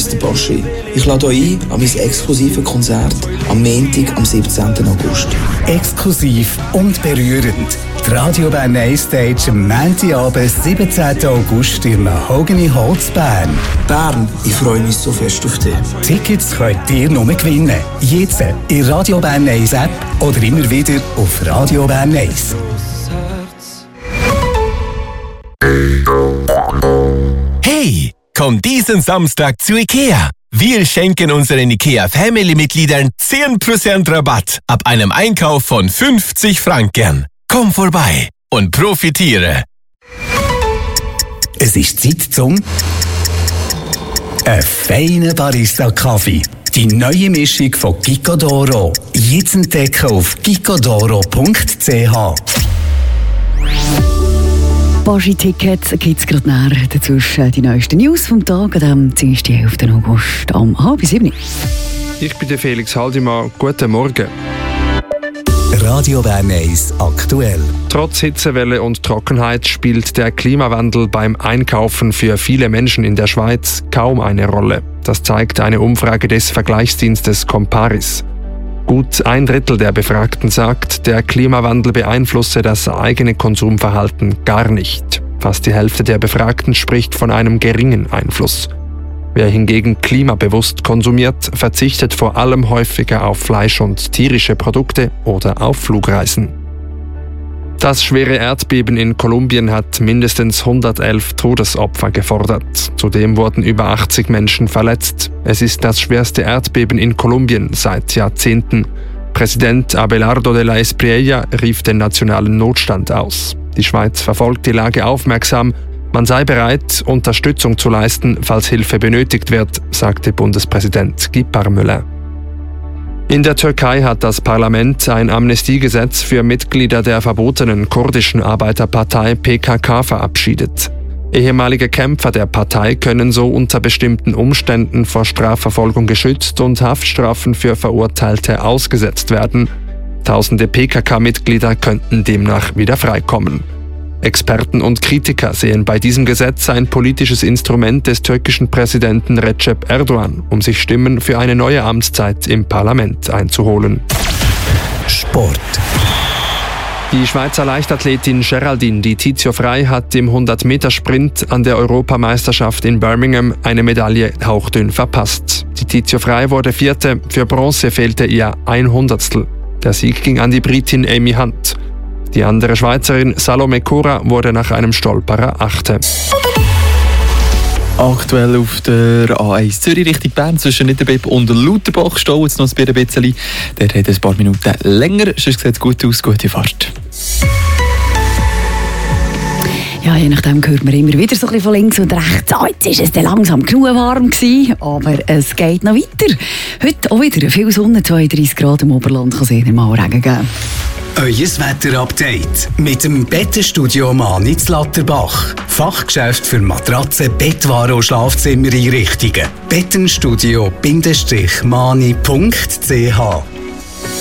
Mr. Boschi. Ich lade euch ein an mein exklusives Konzert am Montag, am 17. August. Exklusiv und berührend. Die Radio Bern 1 Stage am Montagabend, 17. August in Mahogany Holz Bern. Bern, ich freue mich so fest auf dich. Tickets könnt ihr nur gewinnen. Jetzt in Radio Bern 1 App oder immer wieder auf Radio Bern 1. Hey, komm diesen Samstag zu IKEA. Wir schenken unseren IKEA-Family-Mitgliedern 10% Rabatt ab einem Einkauf von 50 Franken. Komm vorbei und profitiere. Es ist Zeit zum ein feiner Barista-Kaffee. Die neue Mischung von Gicodoro. Jetzt entdecken auf gicodoro.ch. Boschi-Tickets gibt es gerade näher. Dazwischen die neuesten News vom Tag am Dienstag, 11. August um 6:30. Ich bin der Felix Haldimann. Guten Morgen. Radio Bern 1 aktuell. Trotz Hitzewelle und Trockenheit spielt der Klimawandel beim Einkaufen für viele Menschen in der Schweiz kaum eine Rolle. Das zeigt eine Umfrage des Vergleichsdienstes Comparis. Gut 1/3 der Befragten sagt, der Klimawandel beeinflusse das eigene Konsumverhalten gar nicht. Fast die Hälfte der Befragten spricht von einem geringen Einfluss. Wer hingegen klimabewusst konsumiert, verzichtet vor allem häufiger auf Fleisch und tierische Produkte oder auf Flugreisen. Das schwere Erdbeben in Kolumbien hat mindestens 111 Todesopfer gefordert. Zudem wurden über 80 Menschen verletzt. Es ist das schwerste Erdbeben in Kolumbien seit Jahrzehnten. Präsident Abelardo de la Espriella rief den nationalen Notstand aus. Die Schweiz verfolgt die Lage aufmerksam. Man sei bereit, Unterstützung zu leisten, falls Hilfe benötigt wird, sagte Bundespräsident Guy Parmelin. In der Türkei hat das Parlament ein Amnestiegesetz für Mitglieder der verbotenen kurdischen Arbeiterpartei PKK verabschiedet. Ehemalige Kämpfer der Partei können so unter bestimmten Umständen vor Strafverfolgung geschützt und Haftstrafen für Verurteilte ausgesetzt werden. Tausende PKK-Mitglieder könnten demnach wieder freikommen. Experten und Kritiker sehen bei diesem Gesetz ein politisches Instrument des türkischen Präsidenten Recep Erdogan, um sich Stimmen für eine neue Amtszeit im Parlament einzuholen. Sport. Die Schweizer Leichtathletin Geraldine Di Tizio Frey hat im 100-Meter-Sprint an der Europameisterschaft in Birmingham eine Medaille hauchdünn verpasst. Di Tizio Frey wurde Vierte, für Bronze fehlte ihr 100stel. Der Sieg ging an die Britin Amy Hunt. Die andere Schweizerin Salome Cura wurde nach einem Stolperer Achte. Aktuell auf der A1 Zürich Richtung Bern zwischen Niederbipp und Lauterbach stehen jetzt noch ein bisschen. Der hat ein paar Minuten länger, sonst sieht es gut aus, gute Fahrt. Ja, je nachdem hört man immer wieder so ein bisschen von links und rechts. Jetzt ist es dann langsam genug warm gewesen, aber es geht noch weiter. Heute auch wieder viel Sonne, 32 Grad im Oberland, kann es eher mal Regen geben. Euer Wetter-Update mit dem Bettenstudio Mani in Latterbach. Fachgeschäft für Matratzen, Bettwaren und Schlafzimmereinrichtungen. Bettenstudio-mani.ch